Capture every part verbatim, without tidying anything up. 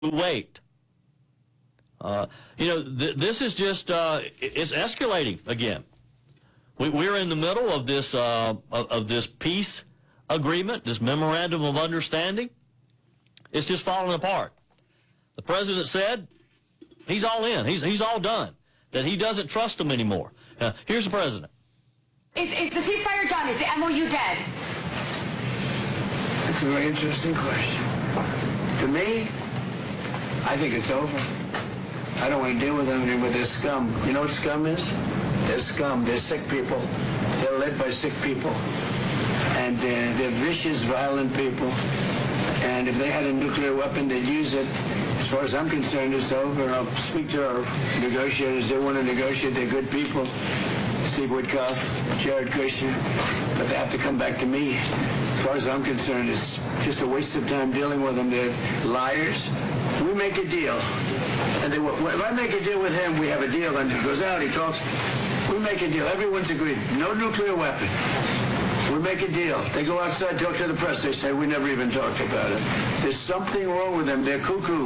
wait. Uh, you know, th this is just, uh, it's escalating again. We, we're in the middle of this, uh, of, of this peace agreement, this memorandum of understanding. It's just falling apart. The president said he's all in. He's, he's all done, that he doesn't trust them anymore. Uh, here's the president. Is, is the ceasefire done? Is the M O U dead? That's a very interesting question. To me, I think it's over. I don't want to deal with them anymore. They're scum. You know what scum is? They're scum. They're sick people. They're led by sick people. And they're, they're vicious, violent people. And if they had a nuclear weapon, they'd use it. As far as I'm concerned, it's over. I'll speak to our negotiators. They want to negotiate. They're good people. Steve Witkoff, Jared Kushner. But they have to come back to me. As far as I'm concerned, it's just a waste of time dealing with them. They're liars. We make a deal. And they, if I make a deal with him, we have a deal. And he goes out, he talks. We make a deal. Everyone's agreed. No nuclear weapon. We make a deal. They go outside, talk to the press. They say, we never even talked about it. There's something wrong with them. They're cuckoo.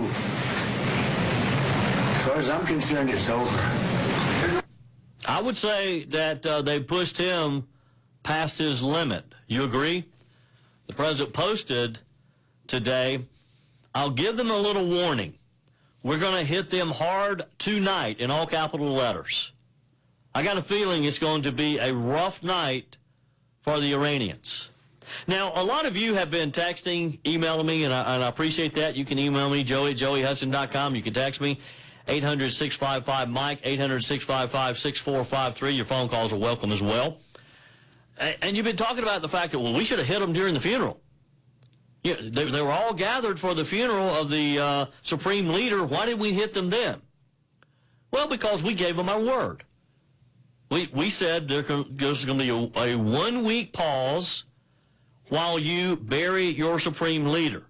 As far as I'm concerned, it's over. I would say that uh, they pushed him past his limit. You agree? The president posted today, I'll give them a little warning. We're going to hit them hard tonight in all capital letters. I got a feeling it's going to be a rough night for the Iranians. Now, a lot of you have been texting, emailing me, and I, and I appreciate that. You can email me, Joey at joey hudson dot com. You can text me, eight hundred, six five five, Mike, eight hundred, six five five, six four five three. Your phone calls are welcome as well. And, and you've been talking about the fact that, well, we should have hit them during the funeral. Yeah, they, they were all gathered for the funeral of the uh, Supreme Leader. Why did we hit them then? Well, because we gave them our word. We, we said there's going to be a, a one-week pause while you bury your Supreme Leader.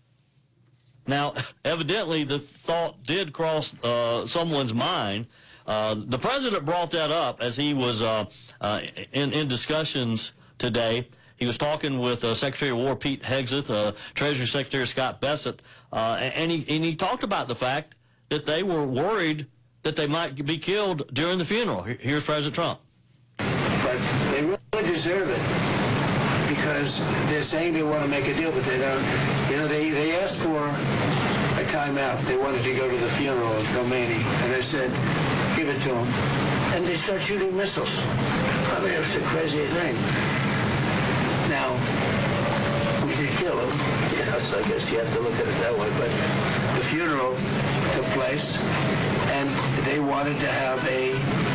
Now, evidently, the thought did cross uh, someone's mind. Uh, the president brought that up as he was uh, uh, in, in discussions today. He was talking with uh, Secretary of War Pete Hegseth, uh, Treasury Secretary Scott Bessent, uh, and, he, and he talked about the fact that they were worried that they might be killed during the funeral. Here's President Trump. But they really deserve it because they're saying they want to make a deal, but they don't. You know, they, they asked for a timeout. They wanted to go to the funeral of Khomeini, and I said, give it to them. And they start shooting missiles. I mean, it's a crazy thing. Now, we did kill him. Yes, I guess you have to look at it that way. But the funeral took place, and they wanted to have a,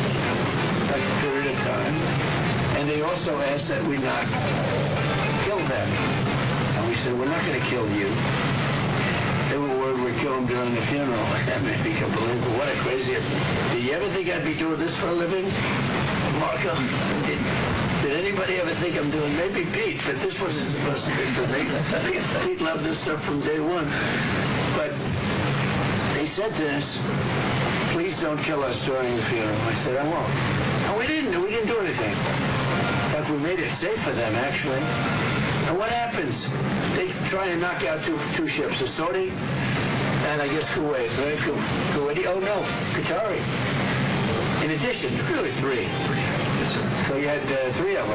a period of time. And they also asked that we not kill them. And we said, we're not going to kill you. They were worried we'd kill them during the funeral. I mean, if you can believe it, what a crazy... Did you ever think I'd be doing this for a living, Marco? Did, did anybody ever think I'm doing... Maybe Pete, but this wasn't supposed to be for me. Pete, Pete loved this stuff from day one. But they said to us, please don't kill us during the funeral. I said, I won't. And we didn't. We didn't do anything. In fact, we made it safe for them, actually. And what happens? They try and knock out two, two ships, the Saudi and I guess Kuwait, right? Ku Kuwaiti, oh no, Qatari. In addition, really three. So you had uh, three of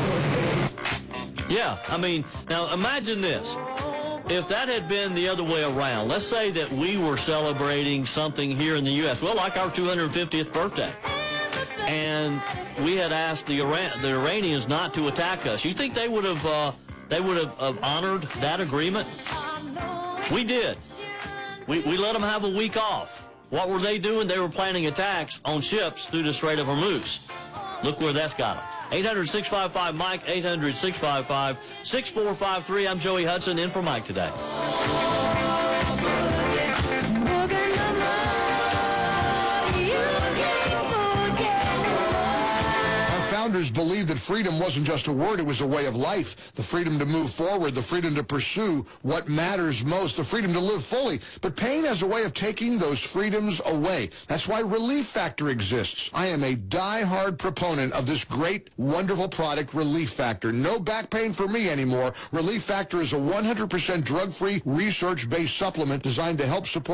them. Yeah, I mean, now imagine this. If that had been the other way around, let's say that we were celebrating something here in the U S, well, like our two hundred fiftieth birthday, and we had asked the, Iran the Iranians not to attack us, you think they would have uh, they would have uh, honored that agreement? We did. We, we let them have a week off. What were they doing? They were planning attacks on ships through the Strait of Hormuz. Look where that's got them. eight hundred, six five five, Mike, eight hundred, six five five, six four five three. I'm Joey Hudson, in for Mike today. founders believed that freedom wasn't just a word, it was a way of life. The freedom to move forward, the freedom to pursue what matters most, the freedom to live fully. But pain has a way of taking those freedoms away. That's why Relief Factor exists. I am a die-hard proponent of this great, wonderful product, Relief Factor. No back pain for me anymore. Relief Factor is a one hundred percent drug-free, research-based supplement designed to help support